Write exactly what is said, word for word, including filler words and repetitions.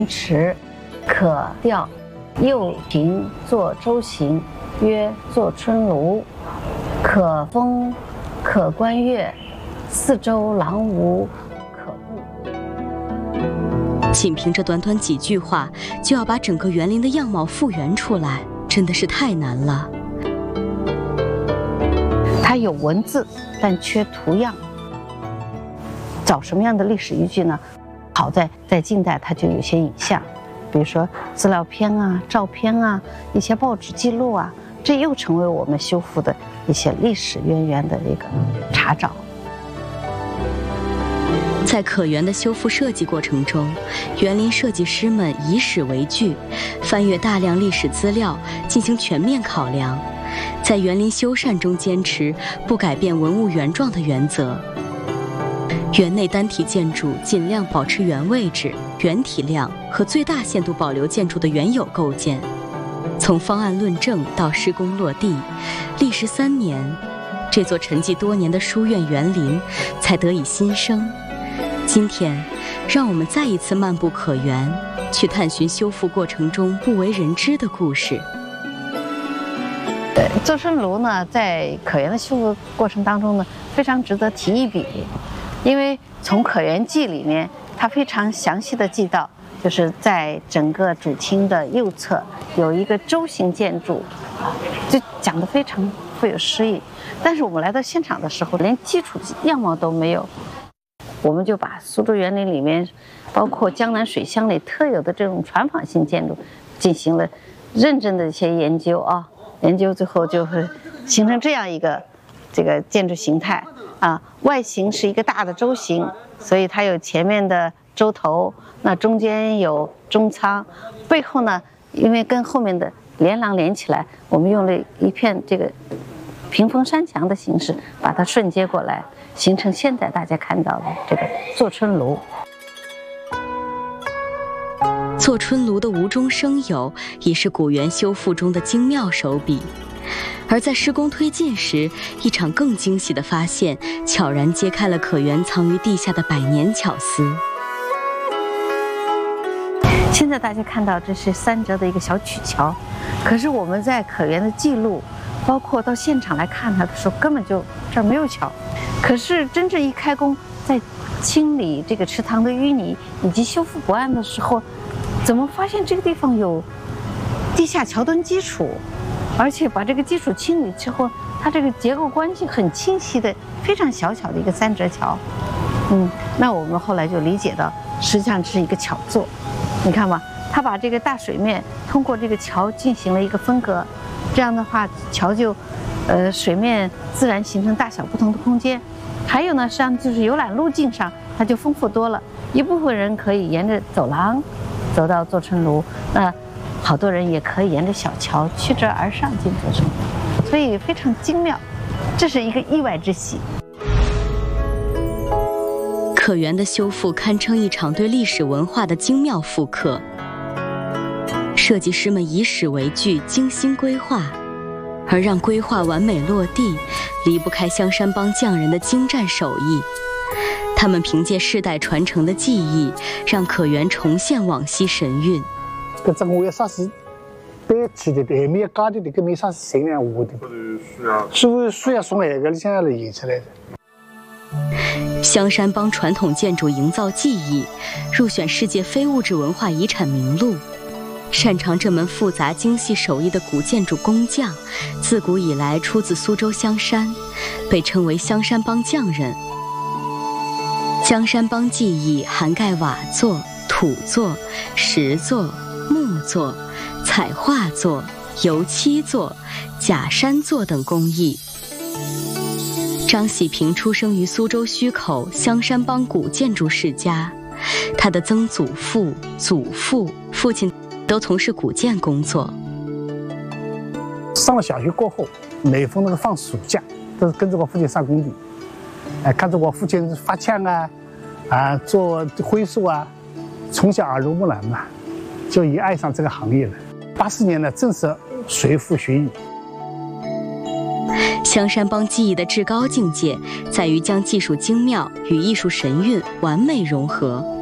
池，可调，右平作舟行，曰作春庐。可风，可观月，四周郎无可度。 仅凭这短短几句话，就要把整个园林的样貌复原出来，真的是太难了。 它有文字，但缺图样。找什么样的历史依据呢？好在在近代，它就有些影像，比如说资料片啊、照片啊、一些报纸记录啊，这又成为我们修复的一些历史渊源的一个查找。 在可园的修复设计过程中，园林设计师们以史为据，翻阅大量历史资料，进行全面考量，在园林修缮中坚持不改变文物原状的原则。园内单体建筑尽量保持原位置、原体量和最大限度保留建筑的原有构件。从方案论证到施工落地，历时三年，这座沉寂多年的书院园林才得以新生。今天，让我们再一次漫步可园，去探寻修复过程中不为人知的故事。 呃，作春庐呢，在可园的修复过程当中呢，非常值得提一笔。因为从《可园记》里面，它非常详细的记到，就是在整个主厅的右侧有一个舟形建筑，就讲得非常富有诗意。但是我们来到现场的时候，连基础样貌都没有，我们就把苏州园林里面，包括江南水乡里特有的这种传仿性建筑，进行了认真的一些研究啊，研究最后就会形成这样一个这个建筑形态。啊，外形是一个大的舟形，所以它有前面的舟头，那中间有中舱，背后呢，因为跟后面的连廊连起来，我们用了一片这个屏风山墙的形式，把它顺接过来，形成现在大家看到的这个作春庐。 作春庐的无中生有，已是古园修复中的精妙手笔。而在施工推进时，一场更惊喜的发现悄然揭开了可园藏于地下的百年巧思。 现在大家看到这是三折的一个小曲桥，可是我们在可园的记录，包括到现场来看它的时候，根本就这儿没有桥。可是真正一开工，在清理这个池塘的淤泥以及修复驳岸的时候，怎么发现这个地方有地下桥墩基础？而且把这个基础清理之后，它这个结构关系很清晰的，非常小巧的一个三折桥。嗯，那我们后来就理解到，实际上这是一个巧作。你看吧，它把这个大水面通过这个桥进行了一个分隔，这样的话，桥就，呃，水面自然形成大小不同的空间。还有呢，实际上就是游览路径上，它就丰富多了。一部分人可以沿着走廊走到作春庐，那好多人也可以沿着小桥曲折而上进作春庐，所以非常精妙，这是一个意外之喜。 可园的修复堪称一场对历史文化的精妙复刻，设计师们以史为据，精心规划，而让规划完美落地，离不开香山帮匠人的精湛手艺。他们凭借世代传承的技艺，让可园重现往昔神韵。 搿只我一啥是单体的，还没有加的，搿没啥形象画的。所以需要从那个里向来演出来的。 香山帮传统建筑营造技艺入选世界非物质文化遗产名录。擅长这门复杂精细手艺的古建筑工匠，自古以来出自苏州香山，被称为香山帮匠人。香山帮技艺涵盖瓦作、土作、石作、木作、彩画作、油漆作、假山作等工艺。张喜平出生于苏州圩口香山帮古建筑世家，他的曾祖父、祖父、父亲都从事古建工作。 上了小学过后，每逢那个放暑假，都是跟着我父亲上工地，哎，看着我父亲发枪啊，啊，做灰塑啊，从小耳濡目染嘛，就已爱上这个行业了。八四年呢，正式随父学艺。 香山帮技艺的至高境界，在于将技术精妙与艺术神韵完美融合。